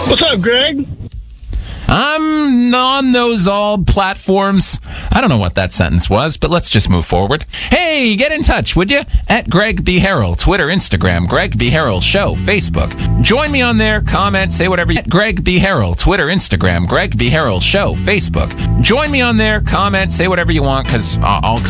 What's up, Greg? I'm on those all platforms. I don't know what that sentence was, but let's just move forward. Hey, get in touch, would you? At Greg B. Harrell, Twitter, Instagram, Greg B. Harrell Show, Facebook. Join me on there, comment, say whatever you... At Greg B. Harrell, Twitter, Instagram, Greg B. Harrell Show, Facebook. Join me on there, comment, say whatever you want, because I'll